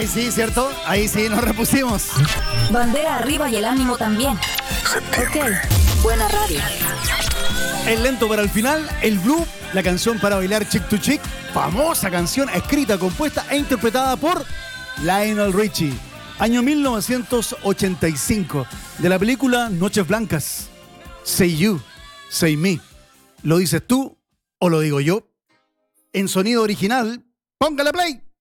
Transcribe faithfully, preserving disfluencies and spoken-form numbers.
Ahí sí, ¿cierto? Ahí sí nos repusimos. Bandera arriba y el ánimo también. Ok, buena radio. El lento para el final, el Blue, la canción para bailar Chick to Chick, famosa canción escrita, compuesta e interpretada por Lionel Richie. Año mil novecientos ochenta y cinco, de la película Noches Blancas. Say You, Say Me. ¿Lo dices tú o lo digo yo? En sonido original, póngale play.